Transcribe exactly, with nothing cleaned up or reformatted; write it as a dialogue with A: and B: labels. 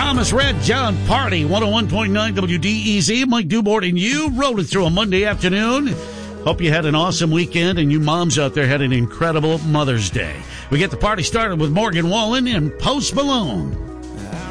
A: Thomas, Red John Party, one oh one point nine W D E Z. Mike Dubort and you rolling through a Monday afternoon. Hope you had an awesome weekend and you moms out there had an incredible Mother's Day. We get the party started with Morgan Wallen and Post Malone.